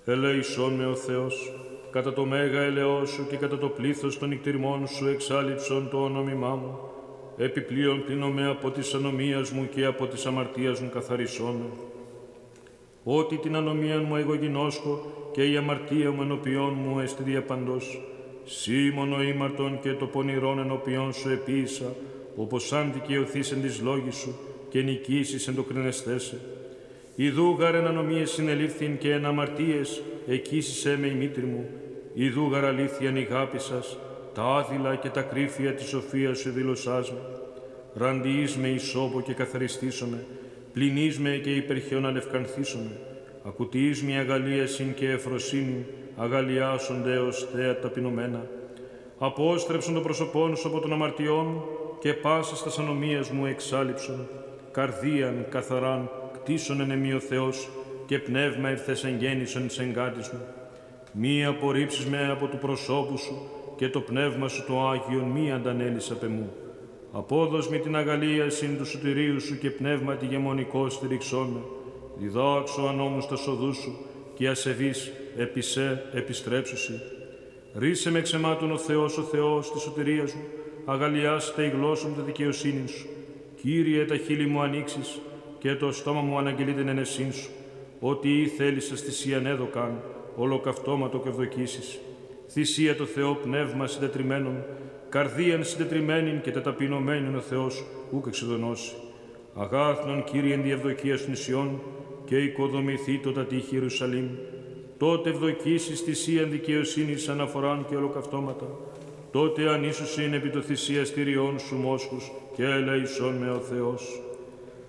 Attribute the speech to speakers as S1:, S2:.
S1: Ελέησόν με ο Θεός, κατά το μέγα ελαιό σου και κατά το πλήθος των νηκτηριμών σου εξάλληψον το όνομημά μου. Επιπλέον πλύνομαι από της ανομίας μου και από της αμαρτίας μου καθαρισόν με. Ότι την ανομία μου εγώ γινώσκω και η αμαρτία μου ενωπιών μου έστι διαπαντός. Σήμωνο ήμαρτον και το πονηρόν ενωπιών σου επίησα, όπως αν δικαιωθείς εν της λόγης σου και νικήσεις εν το κρινεστέσαι. Ιδού γαρ εν ανομίες συνελήφθην και εν αμαρτίες εκείσισέ με η μήτρη μου. Ιδού γαρ αλήθειαν η αγάπη σας, τα άδειλα και τα κρύφια της σοφίας σου δήλωσάς με. Ραντιείς με ισόπο και καθαριστήσομαι, πλυνείς με και υπερχαιών αλευκανθήσομαι. Ακουτιείς με αγαλίασιν και εφροσύνη, αγαλιάσονται ως θέα ταπεινωμένα. Απόστρεψον το πρόσωπόν σου από των αμαρτιών και πάσας τας ανομίας μου εξάλληψον. Καρδίαν καθαράν κτίσον εν εμεί ο Θεός και πνεύμα ήρθες εγγέννησον εις εγκάτης μου. Μη απορρίψεις με από του προσώπου σου και το πνεύμα σου το Άγιον μη αντανέλεις απ' εμού. Απόδος με την αγαλίασιν του σωτηρίου σου και πνεύματι γεμονικό στηριξόν με. Διδάξω ανώμους τα σοδούς σου και ασεβείς επισέ επιστρέψουσι. Ρίσε με εξαιμάτων ο Θεός της σωτηρίας μου, αγαλιάστε η γλώσσα μου τη δικαιοσύνη σου. Κύριε, τα χείλη μου ανοίξεις και το στόμα μου αναγγελεί την ενεσύν σου. Ότι ή θέλησες θυσίαν έδωκαν, ολοκαυτώματο και ευδοκίσεις. Θυσία το Θεό πνεύμα συντετριμένον, καρδίαν συντετριμένην και τεταπεινωμένην ο Θεός ούκ εξεδονώσει. Αγάθνον Κύριε διευδοκίας των νησιών και οικοδομηθεί το τα τείχη Ιερουσαλήμ. Τότε ευδοκίσεις θυσίαν δικαιοσύνης αναφοράν και ολοκαυτώματα. Τότε ανίσουσιν επί το θυσιαστηριών σου μόσχους και ελέησόν με ο Θεός.